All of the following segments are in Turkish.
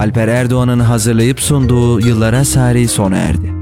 Alper Erdoğan'ın hazırlayıp sunduğu Yıllara Sari sona erdi.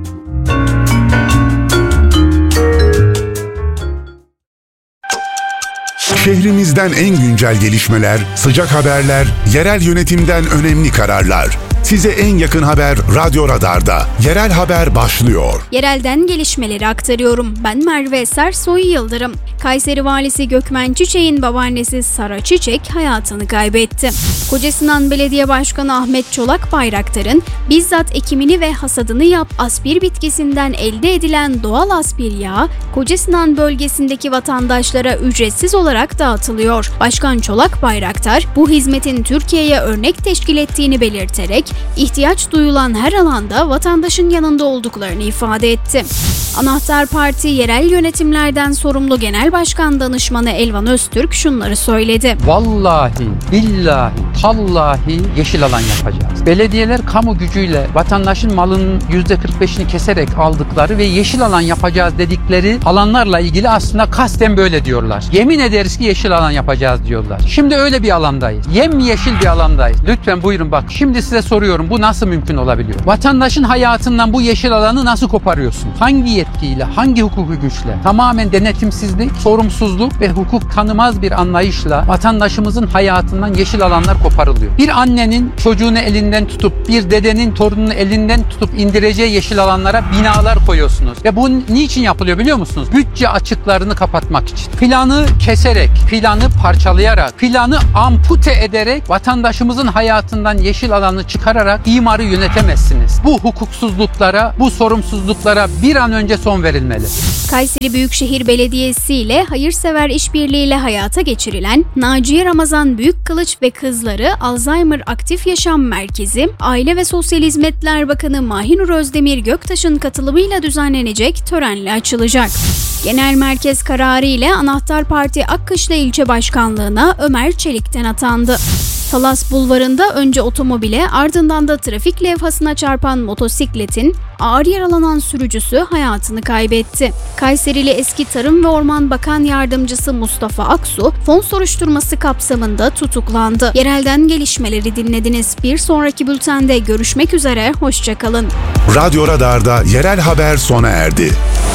Şehrimizden en güncel gelişmeler, sıcak haberler, yerel yönetimden önemli kararlar. Size en yakın haber Radyo Radar'da. Yerel haber başlıyor. Yerelden gelişmeleri aktarıyorum. Ben Merve Sersoy Yıldırım. Kayseri Valisi Gökmen Çiçek'in babaannesi Sara Çiçek hayatını kaybetti. Kocasinan Belediye Başkanı Ahmet Çolak Bayraktar'ın bizzat ekimini ve hasadını yap aspir bitkisinden elde edilen doğal aspir yağı Kocasinan bölgesindeki vatandaşlara ücretsiz olarak dağıtılıyor. Başkan Çolak Bayraktar bu hizmetin Türkiye'ye örnek teşkil ettiğini belirterek ihtiyaç duyulan her alanda vatandaşın yanında olduklarını ifade etti. Anahtar Parti yerel yönetimlerden sorumlu Genel Başkan Danışmanı Elvan Öztürk şunları söyledi. Vallahi, billahi, tallahi yeşil alan yapacağız. Belediyeler kamu gücüyle vatandaşın malının %45'ini keserek aldıkları ve yeşil alan yapacağız dedikleri alanlarla ilgili aslında kasten böyle diyorlar. Yemin ederiz ki yeşil alan yapacağız diyorlar. Şimdi öyle bir alandayız. Yemyeşil bir alandayız. Lütfen buyurun bak. Şimdi size soruyorum, bu nasıl mümkün olabiliyor? Vatandaşın hayatından bu yeşil alanı nasıl koparıyorsun? Hangi yetkiyle, hangi hukuki güçle? Tamamen denetimsizlik, sorumsuzluk ve hukuk tanımaz bir anlayışla vatandaşımızın hayatından yeşil alanlar koparılıyor. Bir annenin çocuğunu elinden tutup, bir dedenin torununu elinden tutup indireceği yeşil alanlara binalar koyuyorsunuz. Ve bu niçin yapılıyor biliyor musunuz? Bütçe açıklarını kapatmak için. Planı keserek, planı parçalayarak, planı ampute ederek vatandaşımızın hayatından yeşil alanı çıkararak imarı yönetemezsiniz. Bu hukuksuzluklara, bu sorumsuzluklara bir an önce son verilmeli. Kayseri Büyükşehir Belediyesi ile hayırsever işbirliğiyle hayata geçirilen Naciye Ramazan Büyükkılıç ve Kızları Alzheimer Aktif Yaşam Merkezi, Aile ve Sosyal Hizmetler Bakanı Mahinur Özdemir Göktaş'ın katılımıyla düzenlenecek törenle açılacak. Genel merkez kararı ile Anahtar Parti Akkışla İlçe Başkanlığı'na Ömer Çelik'ten atandı. Talas Bulvarı'nda önce otomobile ardından da trafik levhasına çarpan motosikletin ağır yaralanan sürücüsü hayatını kaybetti. Kayserili eski Tarım ve Orman Bakan Yardımcısı Mustafa Aksu, fon soruşturması kapsamında tutuklandı. Yerelden gelişmeleri dinlediniz. Bir sonraki bültende görüşmek üzere, hoşça kalın. Radyo Radar'da yerel haber sona erdi.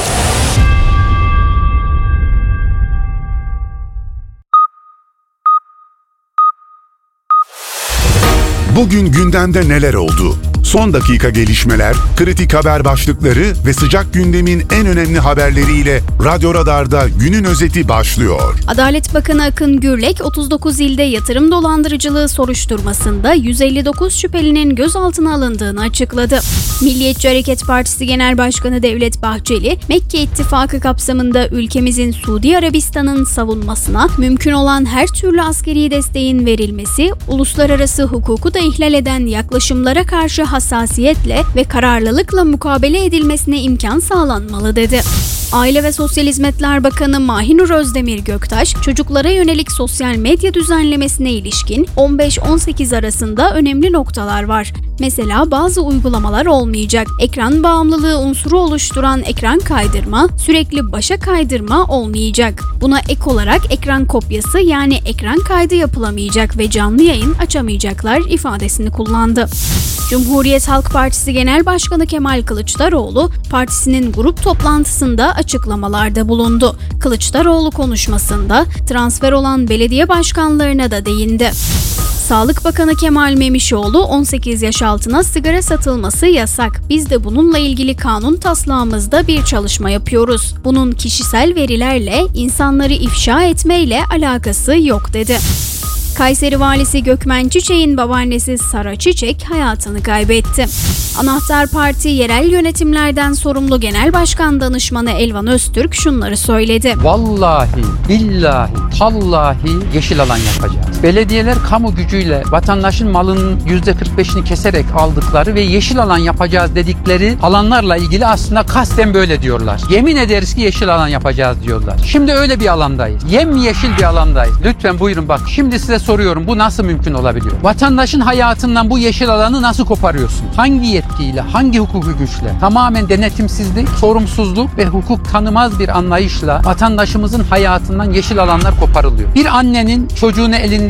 Bugün gündemde neler oldu? Son dakika gelişmeler, kritik haber başlıkları ve sıcak gündemin en önemli haberleriyle Radyo Radar'da günün özeti başlıyor. Adalet Bakanı Akın Gürlek, 39 ilde yatırım dolandırıcılığı soruşturmasında 159 şüphelinin gözaltına alındığını açıkladı. Milliyetçi Hareket Partisi Genel Başkanı Devlet Bahçeli, Mekke İttifakı kapsamında ülkemizin Suudi Arabistan'ın savunmasına mümkün olan her türlü askeri desteğin verilmesi, uluslararası hukuku da ihlal eden yaklaşımlara karşı hassasiyetle ve kararlılıkla mukabele edilmesine imkan sağlanmalı dedi. Aile ve Sosyal Hizmetler Bakanı Mahinur Özdemir Göktaş, çocuklara yönelik sosyal medya düzenlemesine ilişkin 15-18 arasında önemli noktalar var. Mesela bazı uygulamalar olmayacak. Ekran bağımlılığı unsuru oluşturan ekran kaydırma, sürekli başa kaydırma olmayacak. Buna ek olarak ekran kopyası yani ekran kaydı yapılamayacak ve canlı yayın açamayacaklar ifadesini kullandı. Cumhuriyet Halk Partisi Genel Başkanı Kemal Kılıçdaroğlu, partisinin grup toplantısında açıklamalarda bulundu. Kılıçdaroğlu konuşmasında transfer olan belediye başkanlarına da değindi. Sağlık Bakanı Kemal Memişoğlu, 18 yaş altına sigara satılması yasak. Biz de bununla ilgili kanun taslağımızda bir çalışma yapıyoruz. Bunun kişisel verilerle, insanları ifşa etmeyle alakası yok dedi. Kayseri Valisi Gökmen Çiçek'in babaannesi Sara Çiçek hayatını kaybetti. Anahtar Parti yerel yönetimlerden sorumlu Genel Başkan Danışmanı Elvan Öztürk şunları söyledi. Vallahi, billahi, tallahi yeşil alan yapacağız. Belediyeler kamu gücüyle vatandaşın malının %45'ini keserek aldıkları ve yeşil alan yapacağız dedikleri alanlarla ilgili aslında kasten böyle diyorlar. Yemin ederiz ki yeşil alan yapacağız diyorlar. Şimdi öyle bir alandayız. Yemyeşil bir alandayız. Lütfen buyurun bak. Şimdi size soruyorum, bu nasıl mümkün olabiliyor? Vatandaşın hayatından bu yeşil alanı nasıl koparıyorsun? Hangi yetkiyle, hangi hukuki güçle? Tamamen denetimsizlik, sorumsuzluk ve hukuk tanımaz bir anlayışla vatandaşımızın hayatından yeşil alanlar koparılıyor. Bir annenin çocuğunu elinden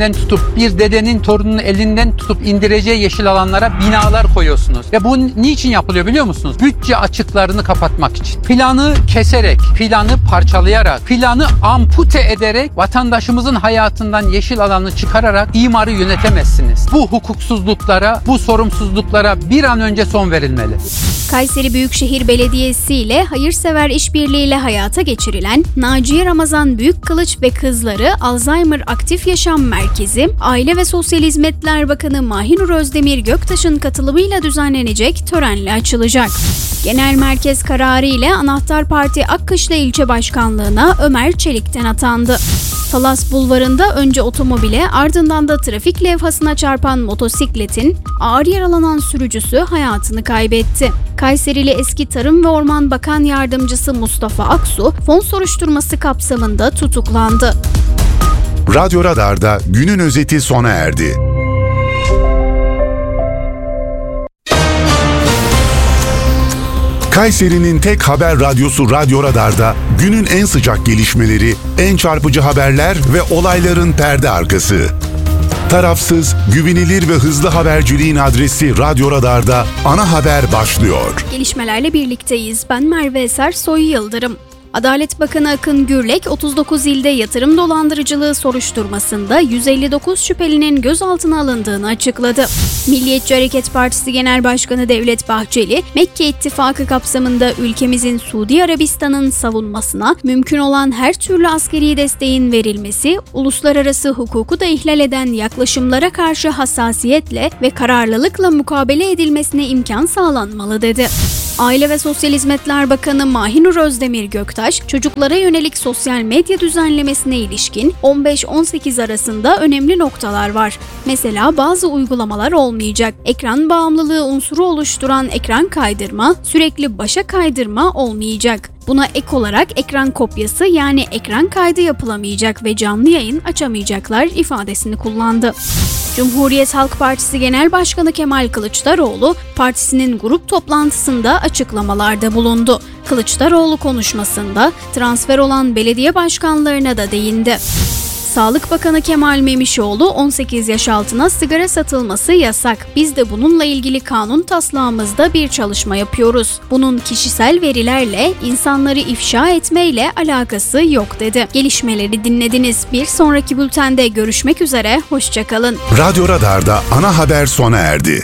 elinden tutup bir dedenin torununun elinden tutup indireceği yeşil alanlara binalar koyuyorsunuz. Ve bu niçin yapılıyor biliyor musunuz? Bütçe açıklarını kapatmak için. Planı keserek, planı parçalayarak, planı ampute ederek vatandaşımızın hayatından yeşil alanı çıkararak imarı yönetemezsiniz. Bu hukuksuzluklara, bu sorumsuzluklara bir an önce son verilmeli. Kayseri Büyükşehir Belediyesi ile hayırsever işbirliğiyle hayata geçirilen Naciye Ramazan Büyükkılıç ve Kızları Alzheimer Aktif Yaşam Merkezi, Aile ve Sosyal Hizmetler Bakanı Mahinur Özdemir Göktaş'ın katılımıyla düzenlenecek törenle açılacak. Genel merkez kararı ile Anahtar Parti Akkışla İlçe Başkanlığı'na Ömer Çelik'ten atandı. Talas Bulvarı'nda önce otomobile ardından da trafik levhasına çarpan motosikletin ağır yaralanan sürücüsü hayatını kaybetti. Kayserili eski Tarım ve Orman Bakan Yardımcısı Mustafa Aksu, fon soruşturması kapsamında tutuklandı. Radyo Radar'da günün özeti sona erdi. Kayseri'nin tek haber radyosu Radyo Radar'da günün en sıcak gelişmeleri, en çarpıcı haberler ve olayların perde arkası. Tarafsız, güvenilir ve hızlı haberciliğin adresi Radyo Radar'da ana haber başlıyor. Gelişmelerle birlikteyiz. Ben Merve Eser Soy Yıldırım. Adalet Bakanı Akın Gürlek, 39 ilde yatırım dolandırıcılığı soruşturmasında 159 şüphelinin gözaltına alındığını açıkladı. Milliyetçi Hareket Partisi Genel Başkanı Devlet Bahçeli, Mekke İttifakı kapsamında ülkemizin Suudi Arabistan'ın savunmasına mümkün olan her türlü askeri desteğin verilmesi, uluslararası hukuku da ihlal eden yaklaşımlara karşı hassasiyetle ve kararlılıkla mukabele edilmesine imkan sağlanmalı dedi. Aile ve Sosyal Hizmetler Bakanı Mahinur Özdemir Göktaş, çocuklara yönelik sosyal medya düzenlemesine ilişkin 15-18 arasında önemli noktalar var. Mesela bazı uygulamalar olmayacak. Ekran bağımlılığı unsuru oluşturan ekran kaydırma, sürekli başa kaydırma olmayacak. Buna ek olarak ekran kopyası yani ekran kaydı yapılamayacak ve canlı yayın açamayacaklar ifadesini kullandı. Cumhuriyet Halk Partisi Genel Başkanı Kemal Kılıçdaroğlu, partisinin grup toplantısında açıklamalarda bulundu. Kılıçdaroğlu konuşmasında transfer olan belediye başkanlarına da değindi. Sağlık Bakanı Kemal Memişoğlu, 18 yaş altına sigara satılması yasak. Biz de bununla ilgili kanun taslağımızda bir çalışma yapıyoruz. Bunun kişisel verilerle, insanları ifşa etmeyle alakası yok dedi. Gelişmeleri dinlediniz. Bir sonraki bültende görüşmek üzere, hoşçakalın. Radyo Radar'da ana haber sona erdi.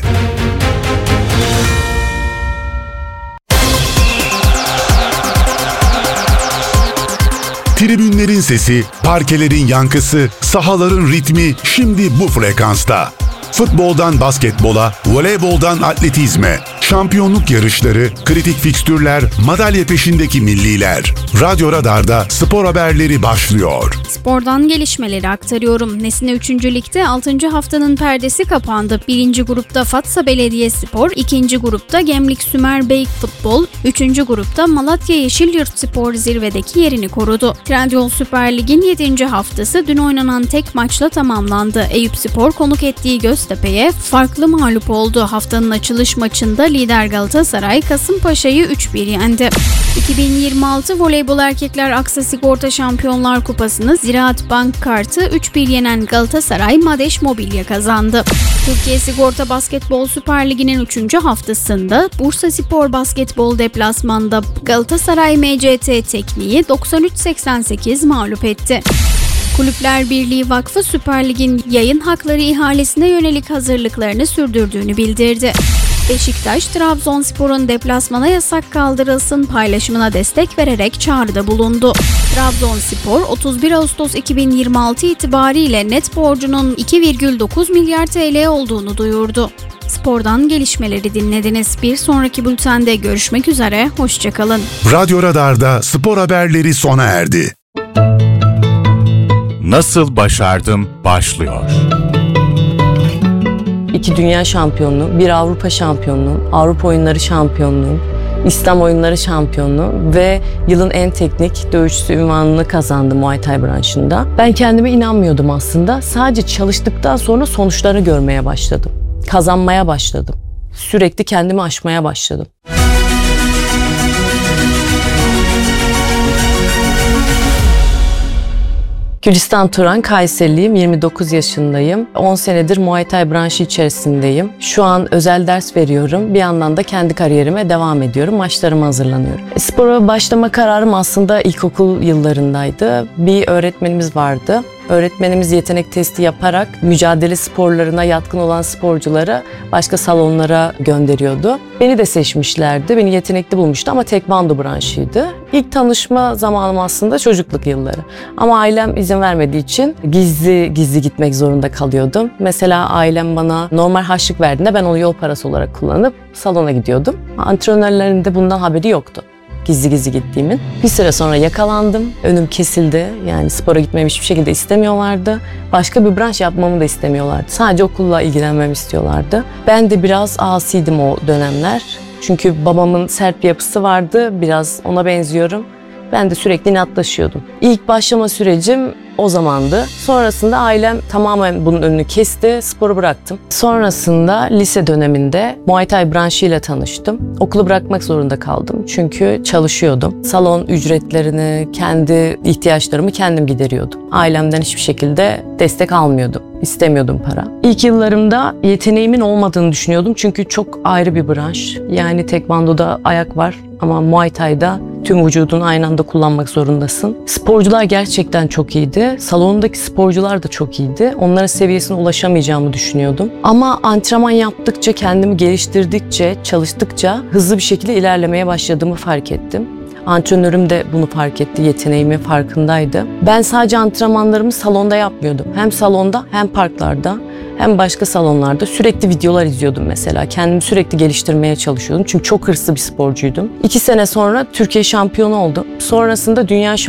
Tribünlerin sesi, parkelerin yankısı, sahaların ritmi şimdi bu frekansta. Futboldan basketbola, voleyboldan atletizme, şampiyonluk yarışları, kritik fikstürler, madalya peşindeki milliler. Radyo Radar'da spor haberleri başlıyor. Spordan gelişmeleri aktarıyorum. Nesne 3. Lig'de 6. haftanın perdesi kapandı. 1. grupta Fatsa Belediyespor, 2. grupta Gemlik Sümerbey Futbol, 3. grupta Malatya Yeşilyurtspor zirvedeki yerini korudu. Trendyol Süper Lig'in 7. haftası dün oynanan tek maçla tamamlandı. Eyüpspor konuk ettiği Göztepe'ye farklı mağlup oldu. Haftanın açılış maçında lider Galatasaray Kasımpaşa'yı 3-1 yendi. 2026 Voleybol Erkekler Aksa Sigorta Şampiyonlar Kupası'nı Ziraat Bank Kart'ı 3-1 yenen Galatasaray Madeş Mobilya kazandı. Türkiye Sigorta Basketbol Süper Ligi'nin 3. haftasında Bursaspor Basketbol deplasmanda Galatasaray MCT Tekniği 93-88 mağlup etti. Kulüpler Birliği Vakfı Süper Lig'in yayın hakları ihalesine yönelik hazırlıklarını sürdürdüğünü bildirdi. Beşiktaş, Trabzonspor'un deplasmana yasak kaldırılsın paylaşımına destek vererek çağrıda bulundu. Trabzonspor, 31 Ağustos 2026 itibariyle net borcunun 2,9 milyar TL olduğunu duyurdu. Spordan gelişmeleri dinlediniz. Bir sonraki bültende görüşmek üzere, hoşçakalın. Radyo Radar'da spor haberleri sona erdi. Nasıl başardım başlıyor. 2 dünya şampiyonluğu, 1 Avrupa şampiyonluğu, Avrupa oyunları şampiyonluğu, İslam oyunları şampiyonluğu ve yılın en teknik dövüşçüsü unvanını kazandım Muay Thai branşında. Ben kendime inanmıyordum aslında. Sadece çalıştıktan sonra sonuçları görmeye başladım. Kazanmaya başladım. Sürekli kendimi aşmaya başladım. Gülistan Turan, Kayserliyim, 29 yaşındayım. 10 senedir Muay Thai branşı içerisindeyim. Şu an özel ders veriyorum. Bir yandan da kendi kariyerime devam ediyorum. Maçlarıma hazırlanıyorum. Spora başlama kararım aslında ilkokul yıllarındaydı. Bir öğretmenimiz vardı. Öğretmenimiz yetenek testi yaparak mücadele sporlarına yatkın olan sporcuları başka salonlara gönderiyordu. Beni de seçmişlerdi. Beni yetenekli bulmuştu ama tekvando branşıydı. İlk tanışma zamanım aslında çocukluk yılları. Ama ailem izin vermediği için gizli gitmek zorunda kalıyordum. Mesela ailem bana normal harçlık verdiğinde ben onu yol parası olarak kullanıp salona gidiyordum. Antrenörlerin de bundan haberi yoktu. Gizli gittiğimin. Bir süre sonra yakalandım. Önüm kesildi. Yani spora gitmemi hiçbir şekilde istemiyorlardı. Başka bir branş yapmamı da istemiyorlardı. Sadece okulla ilgilenmemi istiyorlardı. Ben de biraz asiydim o dönemler. Çünkü babamın sert bir yapısı vardı. Biraz ona benziyorum. Ben de sürekli inatlaşıyordum. İlk başlama sürecim o zamandı. Sonrasında ailem tamamen bunun önünü kesti, sporu bıraktım. Sonrasında lise döneminde Muay Thai branşıyla tanıştım. Okulu bırakmak zorunda kaldım çünkü çalışıyordum. Salon ücretlerini, kendi ihtiyaçlarımı kendim gideriyordum. Ailemden hiçbir şekilde destek almıyordum. İstemiyordum para. İlk yıllarımda yeteneğimin olmadığını düşünüyordum çünkü çok ayrı bir branş. Yani tekvandoda ayak var ama Muay Thai'da tüm vücudunu aynı anda kullanmak zorundasın. Sporcular gerçekten çok iyiydi. Salondaki sporcular da çok iyiydi. Onların seviyesine ulaşamayacağımı düşünüyordum. Ama antrenman yaptıkça, kendimi geliştirdikçe, çalıştıkça hızlı bir şekilde ilerlemeye başladığımı fark ettim. Antrenörüm de bunu fark etti, yeteneğimin farkındaydı. Ben sadece antrenmanlarımı salonda yapmıyordum. Hem salonda hem parklarda hem başka salonlarda sürekli videolar izliyordum mesela. Kendimi sürekli geliştirmeye çalışıyordum. Çünkü çok hırslı bir sporcuydum. 2 sene sonra Türkiye şampiyonu oldum. Sonrasında dünya